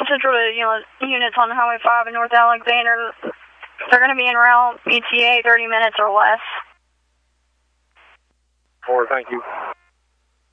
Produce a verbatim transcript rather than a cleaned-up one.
Central to, you know, units on Highway five in North Alexander. They're going to be en route, E T A, thirty minutes or less. Four, thank you.